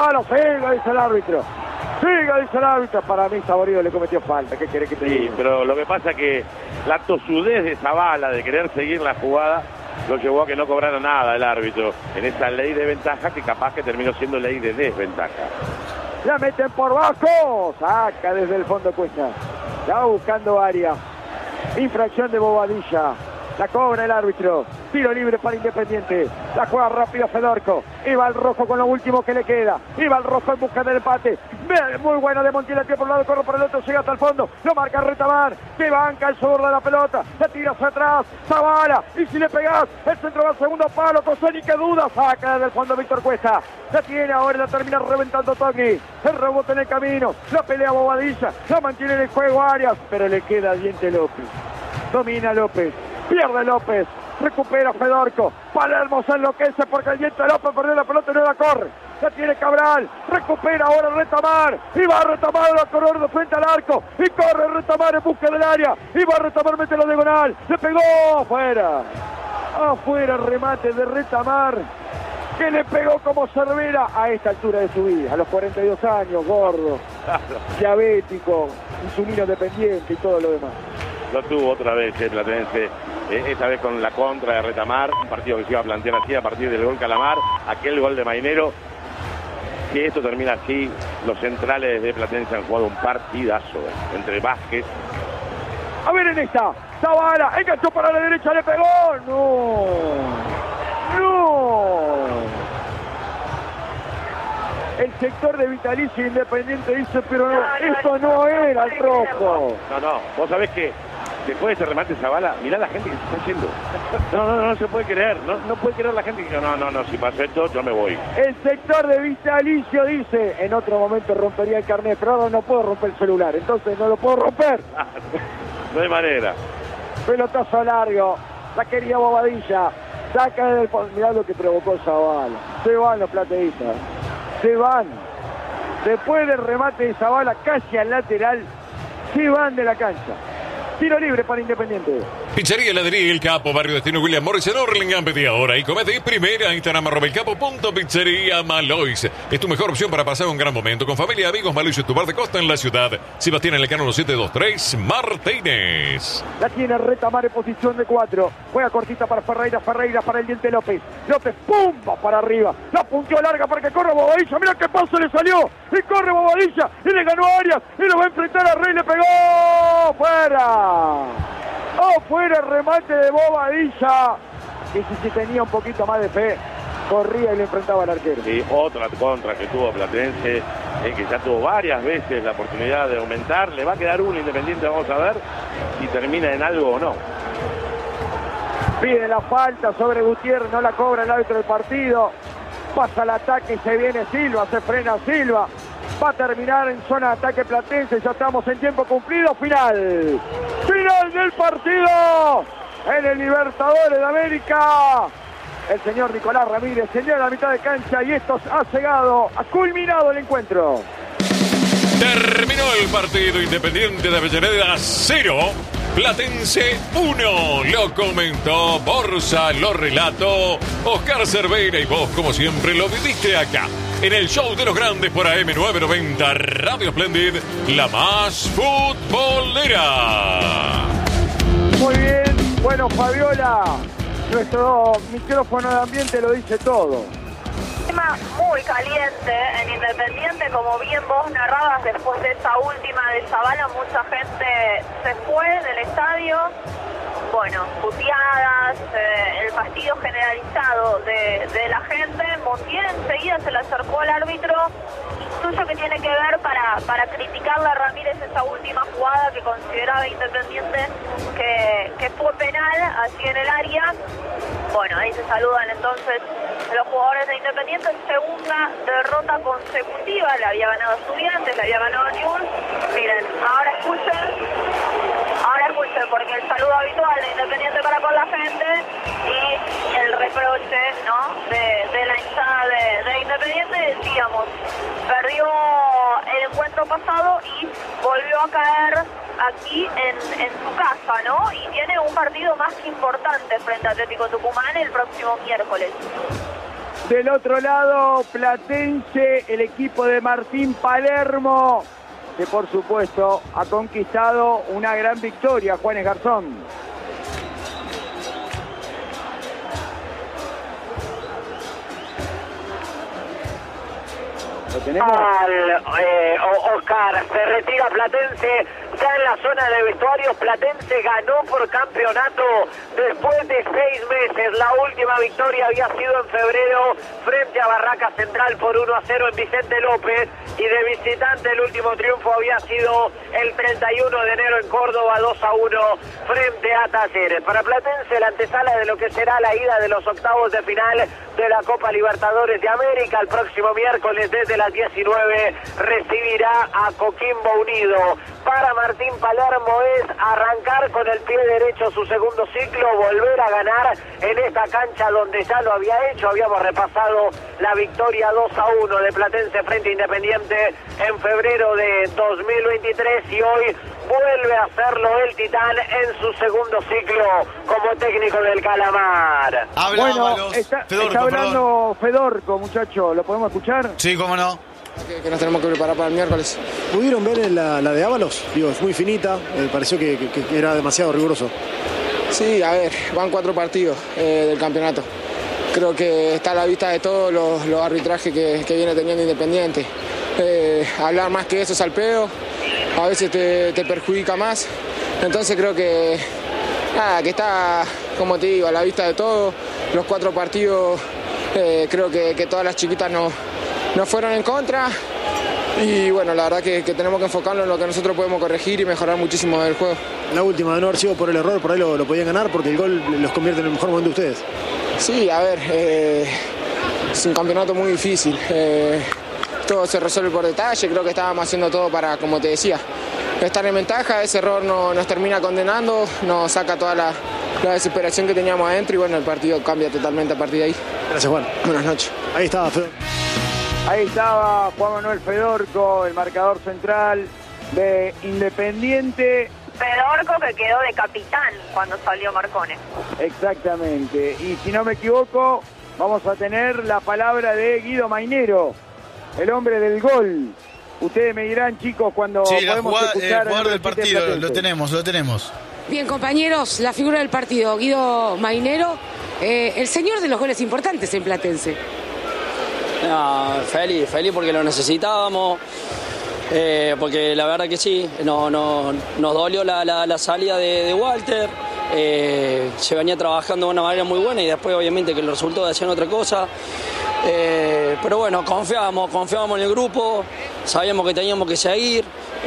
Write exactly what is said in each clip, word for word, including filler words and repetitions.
Zavala, siga, dice el árbitro. Siga, dice el árbitro. Para mí Saborido le cometió falta. ¿Qué querés que te diga? Sí, pero lo que pasa es que la tosudez de Zavala de querer seguir la jugada lo llevó a que no cobrara nada el árbitro en esa ley de ventaja que capaz que terminó siendo ley de desventaja. La meten por bajo. Saca desde el fondo Cuesta. Ya va buscando área. Infracción de Bobadilla. La cobra el árbitro. Tiro libre para Independiente. La juega rápido Fedorco. Y va el rojo con lo último que le queda. Y va el rojo en busca del empate. Muy bueno de Montiel, que por un lado corre por el otro, llega hasta el fondo. Lo marca Retamar. Que banca el sobre de la pelota. La tira hacia atrás. Zavala. Y si le pegás, el centro va al segundo palo. Tosoni, que duda. Saca desde el fondo Víctor Cuesta. La tiene ahora, la termina reventando Togni. El rebote en el camino. La pelea Bobadilla. La mantiene en el juego Arias. Pero le queda Diente López. Domina López. Pierde López, recupera Fedorco, Palermo se enloquece porque el Diente López perdió la pelota y no la corre, la tiene Cabral, recupera ahora Retamar, y va a Retamar a correr de frente al arco, y corre Retamar en busca del área, y va a Retamar, mete la diagonal, le pegó, afuera, afuera remate de Retamar, que le pegó como Cervera a esta altura de su vida, a los cuarenta y dos años, gordo, diabético, insumino dependiente y todo lo demás. Lo tuvo otra vez el Platense, eh, esta vez con la contra de Retamar, un partido que se iba a plantear así a partir del gol Calamar, aquel gol de Mainero. Si esto termina así, los centrales de Platense han jugado un partidazo eh, entre Vázquez. A ver en esta, Zavala, enganchó para la derecha, le pegó, no, no. El sector de Vitalicio Independiente dice, pero no, esto no era el rojo. No, no, vos sabés que después de ese remate Zavala, mirá la gente que se está yendo. No, no, no, no se puede creer, no, no puede creer la gente que no, no, no, si pasa esto, yo me voy. El sector de Vitalicio dice, en otro momento rompería el carnet, pero ahora no puedo romper el celular, entonces no lo puedo romper. No hay manera. Pelotazo largo, la quería Bobadilla, saca del fondo, mirá lo que provocó Zavala. Se van los plateístas. Se van, después del remate de Zavala casi al lateral, se van de la cancha. Tiro libre para Independiente. Pizzería Heladería El Capo, barrio destino William Morris en Hurlingham. Pedí ahora y comete primera, Instagram arroba el capo punto pizzería Malois. Es tu mejor opción para pasar un gran momento con familia y amigos. Malois es tu bar de costa en la ciudad. Sebastián en el Cano siete dos tres, Martínez. La tiene Retamar en posición de cuatro. Juega cortita para Ferreira, Ferreira para el Diente López. López, pumba para arriba. La punteó larga para que corra Bobadilla. Mira qué paso le salió. Y corre Bobadilla. Y le ganó a Arias. Y lo va a enfrentar a Rey. Le pegó. ¡Fuera! ¡Oh, fuera el remate de Bobadilla! Y si se tenía un poquito más de fe, corría y le enfrentaba al arquero. Y otra contra que tuvo Platense, eh, que ya tuvo varias veces la oportunidad de aumentar. Le va a quedar uno Independiente, vamos a ver si termina en algo o no. Pide la falta sobre Gutiérrez, no la cobra el árbitro del partido. Pasa el ataque y se viene Silva, se frena Silva. Va a terminar en zona de ataque Platense, ya estamos en tiempo cumplido, final. Final del partido en el Libertadores de América. El señor Nicolás Ramírez señala la mitad de cancha y esto ha llegado, ha culminado el encuentro. Terminó el partido. Independiente de Avellaneda cero, Platense uno. Lo comentó Borsa, lo relató Oscar Cervera y vos, como siempre, lo viviste acá en el show de los grandes por A M novecientos noventa Radio Splendid, la más futbolera. Muy bien, bueno, Fabiola, nuestro micrófono de ambiente lo dice todo. Tema muy caliente en Independiente, como bien vos narrabas, después de esa última de Zavala, mucha gente se fue del estadio. Bueno, puteadas, eh, el fastidio generalizado de, de la gente. Montiel enseguida se le acercó al árbitro, intuyo que tiene que ver para, para criticarle a Ramírez esa última jugada que consideraba Independiente que, que fue penal, así en el área. Bueno, ahí se saludan entonces los jugadores de Independiente. Segunda derrota consecutiva, le había ganado Estudiantes, le había ganado Newell's. Miren, ahora escuchen, ahora escuchen, porque el saludo habitual de Independiente para con la gente y el reproche, ¿no?, de, de la hinchada de, de Independiente. Decíamos, perdió el encuentro pasado y volvió a caer aquí en, en su casa, ¿no? Y tiene un partido más importante frente a Atlético Tucumán el próximo miércoles. Del otro lado, Platense, el equipo de Martín Palermo, que por supuesto ha conquistado una gran victoria, Juanes Garzón. ¿Lo tenemos? Al, eh, Oscar, se retira Platense, ya en la zona de vestuarios. Platense ganó por campeonato después de seis meses. La última victoria había sido en febrero frente a Barraca Central por uno a cero en Vicente López, y de visitante el último triunfo había sido el treinta y uno de enero en Córdoba, dos a uno frente a Talleres. Para Platense, la antesala de lo que será la ida de los octavos de final de la Copa Libertadores de América. El próximo miércoles desde las diecinueve recibirá a Coquimbo Unido. Para Martín Palermo es arrancar con el pie derecho su segundo ciclo, volver a ganar en esta cancha donde ya lo había hecho. Habíamos repasado la victoria dos a uno de Platense frente a Independiente en febrero de dos mil veintitrés, y hoy vuelve a hacerlo el Titán en su segundo ciclo como técnico del Calamar. Habla, Bueno, Ábalos. está, Fedorco, está hablando perdón. Fedorco, muchacho, ¿lo podemos escuchar? Sí, cómo no. Que, que nos tenemos que preparar para el miércoles. ¿Pudieron ver la, la de Ábalos? Digo, es muy finita, me pareció que, que, que era demasiado riguroso. Sí, a ver, van cuatro partidos eh, del campeonato. Creo que está a la vista de todos los, los arbitrajes que, que viene teniendo Independiente. Eh, hablar más que eso es al pedo, a veces te, te perjudica más. Entonces creo que, nada, que está, como te digo, a la vista de todos. Los cuatro partidos, eh, creo que, que todas las chiquitas no, no fueron en contra. Y bueno, la verdad que, que tenemos que enfocarnos en lo que nosotros podemos corregir y mejorar muchísimo del juego. La última, de no haber sido por el error, por ahí lo, lo podían ganar porque el gol los convierte en el mejor momento de ustedes. Sí, a ver, eh, es un campeonato muy difícil. Eh, todo se resuelve por detalle, creo que estábamos haciendo todo para, como te decía, estar en ventaja. Ese error no, nos termina condenando, nos saca toda la, la desesperación que teníamos adentro, y bueno, el partido cambia totalmente a partir de ahí. Gracias, Juan. Buenas noches. Ahí estaba, Fedor. Ahí estaba Juan Manuel Fedorco, el marcador central de Independiente. Fedorco, que quedó de capitán cuando salió Marcone. Exactamente. Y si no me equivoco, vamos a tener la palabra de Guido Mainero, el hombre del gol. Ustedes me dirán, chicos, cuando Sí, la podemos jugada, el escuchar jugador el del repite partido, Platense. lo tenemos, lo tenemos. Bien, compañeros, la figura del partido, Guido Mainero, eh, el señor de los goles importantes en Platense. No, feliz, feliz porque lo necesitábamos, eh, porque la verdad que sí, no, no, nos dolió la, la, la salida de, de Walter, eh, se venía trabajando de una manera muy buena y después obviamente que los resultados hacían otra cosa, eh, pero bueno, confiábamos, confiábamos en el grupo, sabíamos que teníamos que seguir,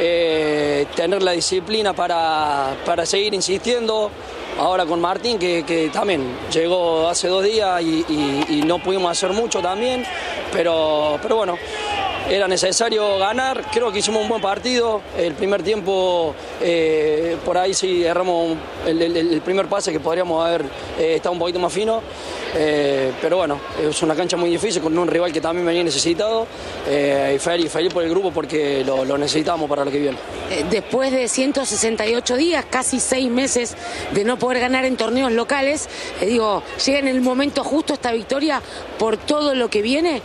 eh, tener la disciplina para, para seguir insistiendo. Ahora con Martín, que, que también llegó hace dos días y, y, y no pudimos hacer mucho también, pero, pero bueno, era necesario ganar. Creo que hicimos un buen partido. El primer tiempo, eh, por ahí sí erramos el, el, el primer pase, que podríamos haber eh, estado un poquito más fino. Eh, pero bueno, es una cancha muy difícil con un rival que también venía necesitado. Eh, y feliz, feliz por el grupo porque lo, lo necesitamos para lo que viene. Eh, después de ciento sesenta y ocho días, casi seis meses de no poder ganar en torneos locales, eh, digo, ¿llega en el momento justo esta victoria por todo lo que viene?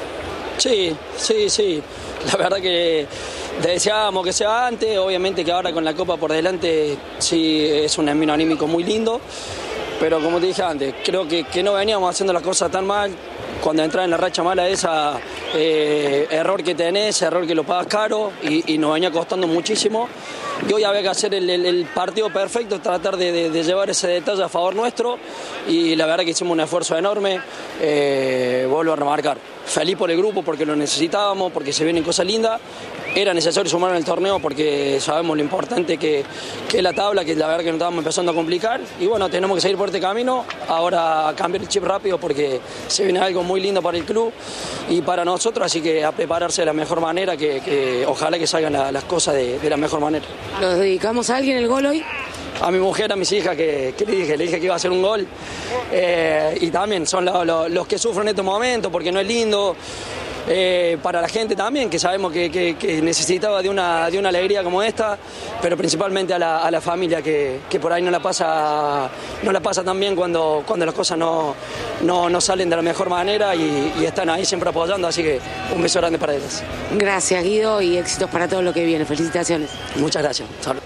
Sí, sí, sí. La verdad que deseábamos que sea antes, obviamente que ahora con la Copa por delante sí es un envío anímico muy lindo, pero como te dije antes, creo que, que no veníamos haciendo las cosas tan mal. Cuando entras en la racha mala esa, eh, error que tenés, error que lo pagas caro y, y nos venía costando muchísimo. Y hoy había que hacer el, el, el partido perfecto, tratar de, de, de llevar ese detalle a favor nuestro y la verdad que hicimos un esfuerzo enorme, eh, vuelvo a remarcar. Feliz por el grupo porque lo necesitábamos, porque se vienen cosas lindas. Era necesario sumar en el torneo porque sabemos lo importante que, que es la tabla, que la verdad que nos estábamos empezando a complicar. Y bueno, tenemos que seguir por este camino. Ahora cambiar el chip rápido porque se viene algo muy lindo para el club y para nosotros, así que a prepararse de la mejor manera, que, que ojalá que salgan la, las cosas de, de la mejor manera. ¿Nos dedicamos a alguien el gol hoy? A mi mujer, a mis hijas, que, que le dije, le dije que iba a hacer un gol. Eh, y también son lo, lo, los que sufren en estos momentos porque no es lindo. eh, para la gente también, que sabemos que, que, que necesitaba de una, de una alegría como esta, pero principalmente a la, a la familia que, que por ahí no la pasa no la pasa tan bien cuando, cuando las cosas no, no, no salen de la mejor manera y, y están ahí siempre apoyando, así que un beso grande para ellos. Gracias, Guido, y éxitos para todo lo que viene. Felicitaciones. Muchas gracias. Salud.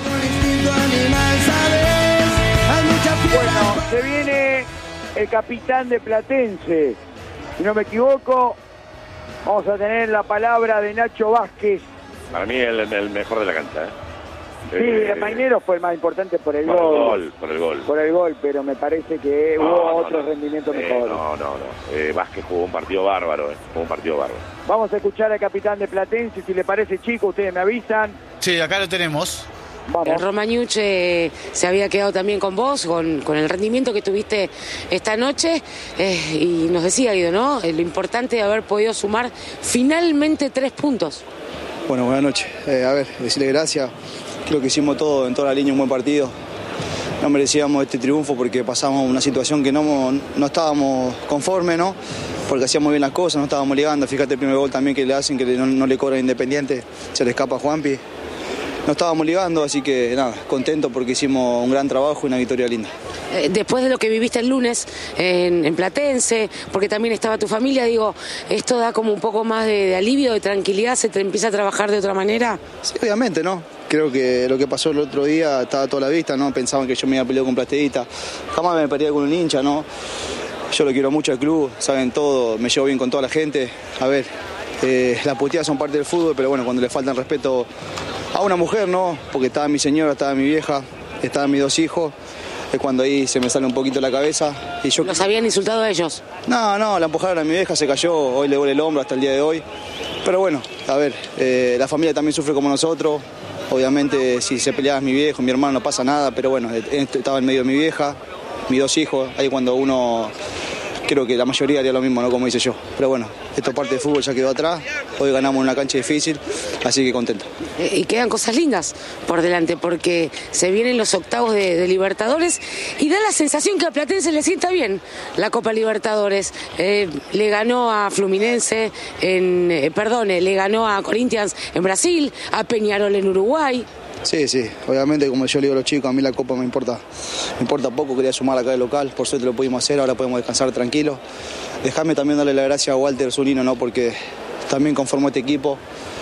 Bueno, se viene el capitán de Platense. Si no me equivoco, vamos a tener la palabra de Nacho Vázquez. Para mí el, el mejor de la cancha, ¿eh? Sí, eh, el Mainero fue el más importante por el por gol. el gol. Por el gol. Por el gol, pero me parece que No, hubo no, otros no. rendimientos Eh, mejores. no, no, no. Eh, Vázquez jugó un partido bárbaro, eh. Jugó un partido bárbaro. Vamos a escuchar al capitán de Platense. Si le parece chico, ustedes me avisan. Sí, acá lo tenemos. El Vamos. Romagnucci eh, se había quedado también con vos, con, con el rendimiento que tuviste esta noche, eh, y nos decía, Guido, ¿no? Eh, lo importante de haber podido sumar finalmente tres puntos. Bueno, buenas noches. Eh, a ver, decirle gracias. Creo que hicimos todo en toda la línea un buen partido. No merecíamos este triunfo porque pasamos una situación que no, no estábamos conformes, ¿no? Porque hacíamos bien las cosas, no estábamos ligando. Fíjate el primer gol también que le hacen, que no, no le cobran Independiente, se le escapa a Juanpi. No estábamos ligando, así que nada, contento porque hicimos un gran trabajo y una victoria linda. Eh, después de lo que viviste el lunes en, en Platense, porque también estaba tu familia, digo, ¿esto da como un poco más de, de alivio, de tranquilidad? ¿Se te empieza a trabajar de otra manera? Sí, obviamente, ¿no? Creo que lo que pasó el otro día estaba a toda la vista, ¿no? Pensaban que yo me iba a pelear con Plateíta. Jamás me peleé con un hincha, ¿no? Yo lo quiero mucho al club, saben todo, me llevo bien con toda la gente. A ver, eh, las puteadas son parte del fútbol, pero bueno, cuando le faltan respeto a una mujer, ¿no? Porque estaba mi señora, estaba mi vieja, estaban mis dos hijos. Es cuando ahí se me sale un poquito la cabeza. Y yo... ¿Los habían insultado a ellos? No, no, la empujaron a mi vieja, se cayó, hoy le duele el hombro hasta el día de hoy. Pero bueno, a ver, eh, la familia también sufre como nosotros. Obviamente si se peleaba mi viejo, mi hermano, no pasa nada, pero bueno, estaba en medio de mi vieja, mis dos hijos, ahí cuando uno... Creo que la mayoría haría lo mismo, ¿no? Como hice yo. Pero bueno, esto parte del fútbol ya quedó atrás. Hoy ganamos en una cancha difícil, así que contento. Eh, y quedan cosas lindas por delante, porque se vienen los octavos de, de Libertadores y da la sensación que a Platense le sienta bien la Copa Libertadores. Eh, le ganó a Fluminense, en, eh, perdón, eh, le ganó a Corinthians en Brasil, a Peñarol en Uruguay. Sí, sí, obviamente como yo le digo a los chicos, a mí la Copa me importa, me importa poco, quería sumar acá de local, por suerte lo pudimos hacer, ahora podemos descansar tranquilos. Dejame también darle la gracia a Walter Zunino, ¿no? Porque también conformó este equipo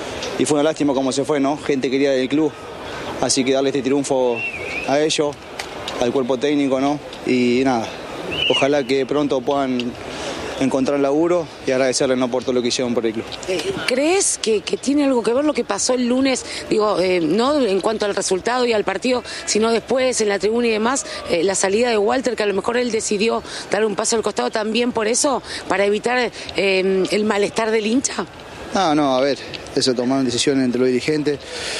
y fue una lástima cómo se fue, ¿no? Gente querida del club, así que darle este triunfo a ellos, al cuerpo técnico, ¿no? Y nada, ojalá que pronto puedan encontrar laburo y agradecerles, ¿no? Por todo lo que hicieron por el club. ¿Crees que, que tiene algo que ver lo que pasó el lunes? Digo, eh, no en cuanto al resultado y al partido, sino después en la tribuna y demás, eh, la salida de Walter, que a lo mejor él decidió dar un paso al costado también por eso, para evitar eh, el malestar del hincha. No, no, a ver, eso tomaron decisiones entre los dirigentes.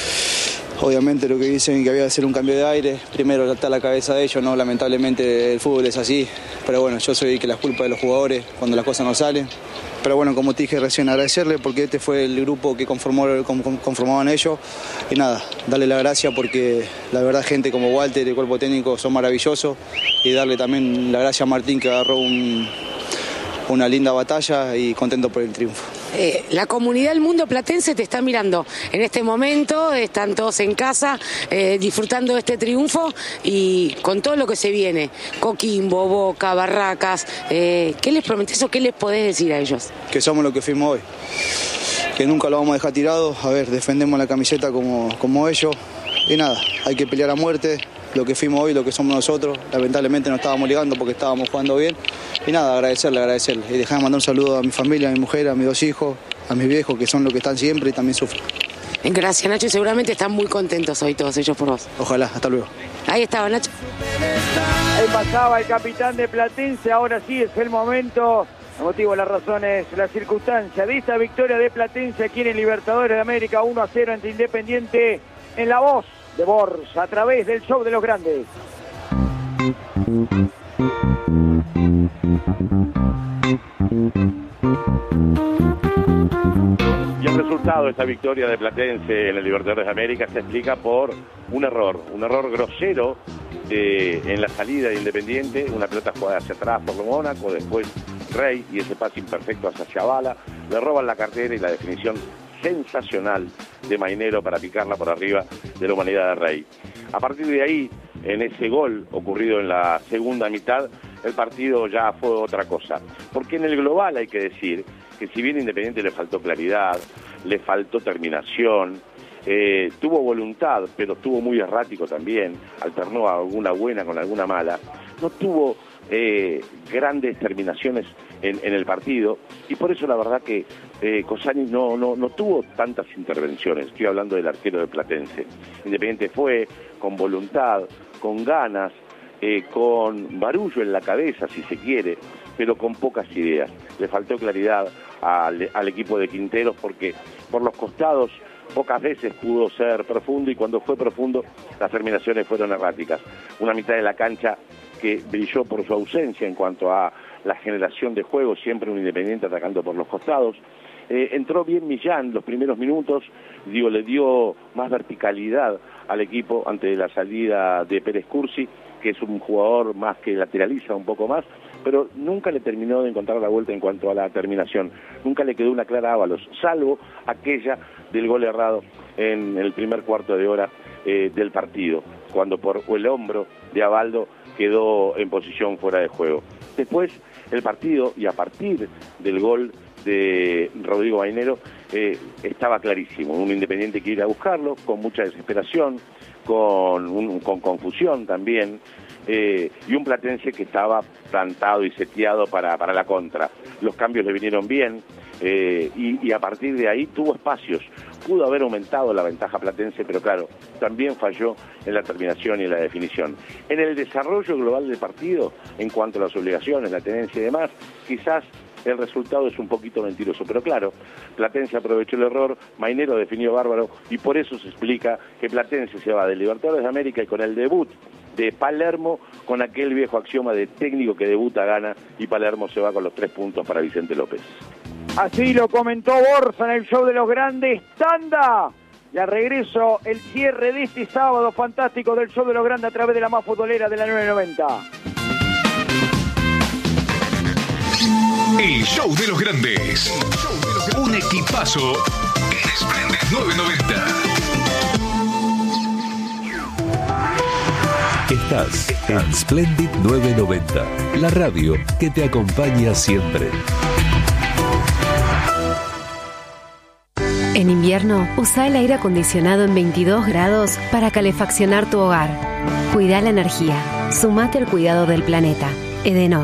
Obviamente lo que dicen que había que hacer un cambio de aire, primero está la cabeza de ellos, no, lamentablemente el fútbol es así, pero bueno, yo soy que la culpa de los jugadores cuando las cosas no salen, pero bueno, como te dije recién, agradecerle porque este fue el grupo que conformó, conformaban ellos y nada, darle la gracia porque la verdad gente como Walter y el cuerpo técnico son maravillosos y darle también la gracia a Martín que agarró un, una linda batalla y contento por el triunfo. Eh, la comunidad del mundo platense te está mirando en este momento, están todos en casa eh, disfrutando de este triunfo y con todo lo que se viene, Coquimbo, Boca, Barracas, eh, ¿qué les prometés o qué les podés decir a ellos? Que somos lo que fuimos hoy, que nunca lo vamos a dejar tirado, a ver, defendemos la camiseta como, como ellos y nada, hay que pelear a muerte. Lo que fuimos hoy, lo que somos nosotros, lamentablemente no estábamos ligando porque estábamos jugando bien y nada, agradecerle, agradecerle y dejar de mandar un saludo a mi familia, a mi mujer, a mis dos hijos, a mis viejos que son los que están siempre y también sufren. Gracias, Nacho, y seguramente están muy contentos hoy todos ellos por vos. Ojalá, hasta luego. Ahí estaba, Nacho. Ahí pasaba el capitán de Platense, ahora sí es el momento, el motivo, las razones, las circunstancias de esta victoria de Platense aquí en el Libertadores de América, uno a cero ante Independiente, en la voz de Borja, a través del show de los grandes. Y el resultado de esta victoria de Platense en el Libertadores de América se explica por un error, un error grosero eh, en la salida de Independiente, una pelota jugada hacia atrás por Mónaco, después Rey y ese pase imperfecto hacia Chavala, le roban la cartera y la definición sensacional de Mainero para picarla por arriba de la humanidad de Rey. A partir de ahí, en ese gol ocurrido en la segunda mitad, el partido ya fue otra cosa. Porque en el global hay que decir que si bien Independiente le faltó claridad, le faltó terminación, eh, tuvo voluntad, pero estuvo muy errático también, alternó alguna buena con alguna mala, no tuvo eh, grandes terminaciones en, en el partido, y por eso la verdad que eh, Cossani no, no, no tuvo tantas intervenciones. Estoy hablando del arquero de Platense. Independiente fue con voluntad, con ganas, eh, con barullo en la cabeza, si se quiere, pero con pocas ideas. Le faltó claridad al, al equipo de Quinteros porque por los costados pocas veces pudo ser profundo, y cuando fue profundo las terminaciones fueron erráticas. Una mitad de la cancha que brilló por su ausencia en cuanto a la generación de juego, siempre un Independiente atacando por los costados. Eh, entró bien Millán los primeros minutos, digo, le dio más verticalidad al equipo ante la salida de Pérez Cursi, que es un jugador más que lateraliza un poco más, pero nunca le terminó de encontrar la vuelta en cuanto a la terminación. Nunca le quedó una clara a Ábalos, salvo aquella del gol errado en el primer cuarto de hora eh, del partido, cuando por el hombro de Abaldo quedó en posición fuera de juego. Después el partido, y a partir del gol de Rodrigo Mainero, eh, estaba clarísimo, un Independiente que ir a buscarlo, con mucha desesperación, con, un, con confusión también, eh, y un Platense que estaba plantado y seteado para, para la contra. Los cambios le vinieron bien, eh, y, y a partir de ahí tuvo espacios. Pudo haber aumentado la ventaja Platense, pero claro, también falló en la terminación y en la definición. En el desarrollo global del partido, en cuanto a las obligaciones, la tenencia y demás, quizás el resultado es un poquito mentiroso, pero claro, Platense aprovechó el error, Mainero definió bárbaro, y por eso se explica que Platense se va de Libertadores de América y con el debut de Palermo, con aquel viejo axioma de técnico que debuta gana, y Palermo se va con los tres puntos para Vicente López. Así lo comentó Borsa en el show de los grandes. Tanda. Y al regreso, el cierre de este sábado fantástico del show de los grandes a través de la más futbolera de la nueve noventa. El show de los grandes. Un equipazo en Splendid nueve noventa. Estás en Splendid nueve noventa, la radio que te acompaña siempre. En invierno, usa el aire acondicionado en veintidós grados para calefaccionar tu hogar. Cuida la energía. Sumate al cuidado del planeta. Edenor.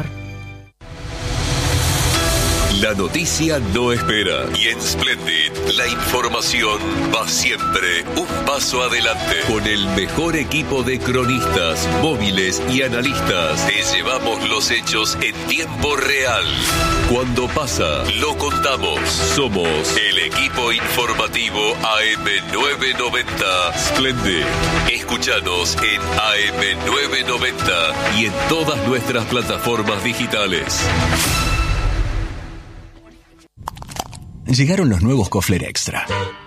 La noticia no espera. Y en Splendid, la información va siempre un paso adelante. Con el mejor equipo de cronistas, móviles y analistas, te llevamos los hechos en tiempo real. Cuando pasa, lo contamos. Somos el equipo informativo A M nueve noventa Splendid. Escúchanos en A M nueve noventa y en todas nuestras plataformas digitales. Llegaron los nuevos Kofler Extra.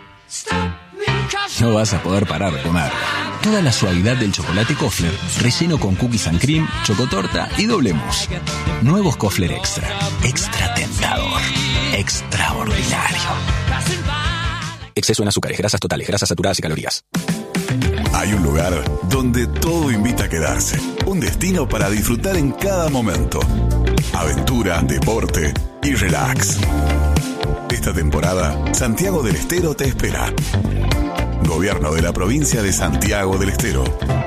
No vas a poder parar de comer. Toda la suavidad del chocolate Kofler, relleno con cookies and cream, chocotorta y doble mousse. Nuevos Kofler Extra. Extra tentador. Extraordinario. Exceso en azúcares, grasas totales, grasas saturadas y calorías. Hay un lugar donde todo invita a quedarse. Un destino para disfrutar en cada momento. Aventura, deporte y relax. Esta temporada, Santiago del Estero te espera. Gobierno de la provincia de Santiago del Estero.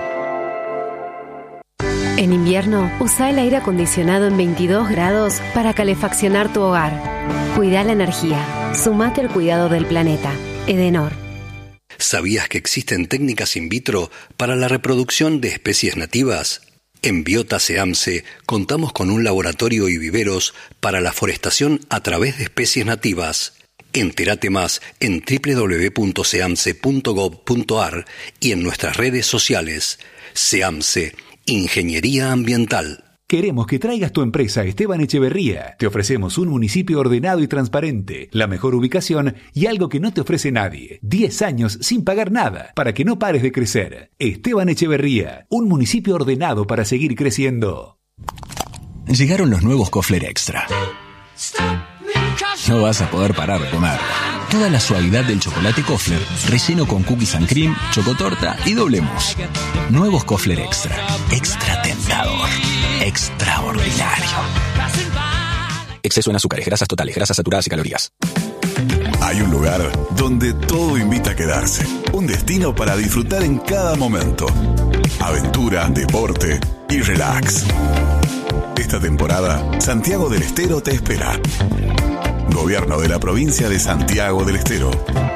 En invierno, usa el aire acondicionado en veintidós grados para calefaccionar tu hogar. Cuida la energía. Sumate al cuidado del planeta. Edenor. ¿Sabías que existen técnicas in vitro para la reproducción de especies nativas? En Biota SEAMSE contamos con un laboratorio y viveros para la forestación a través de especies nativas. Entérate más en doble u doble u doble u punto seamse punto gov punto ar y en nuestras redes sociales. SEAMSE, Ingeniería Ambiental. Queremos que traigas tu empresa a Esteban Echeverría. Te ofrecemos un municipio ordenado y transparente, la mejor ubicación y algo que no te ofrece nadie. diez años sin pagar nada para que no pares de crecer. Esteban Echeverría, un municipio ordenado para seguir creciendo. Llegaron los nuevos Kofler Extra. No vas a poder parar de comer. Toda la suavidad del chocolate Kofler, relleno con cookies and cream, chocotorta y doble mousse. Nuevos Kofler Extra. Extra tentador. Extraordinario. Exceso en azúcares, grasas totales, grasas saturadas y calorías. Hay un lugar donde todo invita a quedarse. Un destino para disfrutar en cada momento. Aventura, deporte y relax. Esta temporada, Santiago del Estero te espera. Gobierno de la provincia de Santiago del Estero.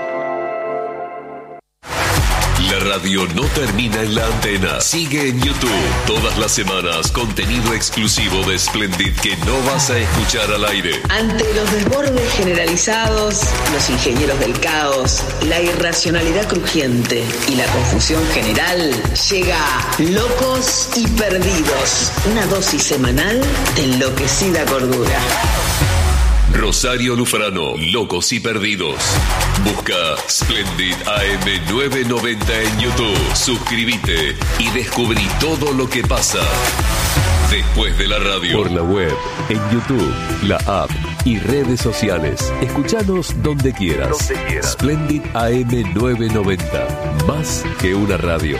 La radio no termina en la antena. Sigue en YouTube. Todas las semanas, contenido exclusivo de Splendid que no vas a escuchar al aire. Ante los desbordes generalizados, los ingenieros del caos, la irracionalidad crujiente y la confusión general, llega Locos y Perdidos. Una dosis semanal de enloquecida cordura. Rosario Lufrano, Locos y Perdidos. Busca Splendid A M novecientos noventa en YouTube. Suscríbete y descubrí todo lo que pasa después de la radio. Por la web, en YouTube, la app y redes sociales. Escuchanos donde quieras. Donde quieras. Splendid A M novecientos noventa. Más que una radio.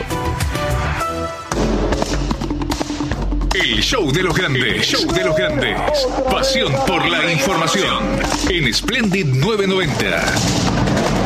El show de los grandes, el show de los grandes. Pasión por la información en Splendid novecientos noventa.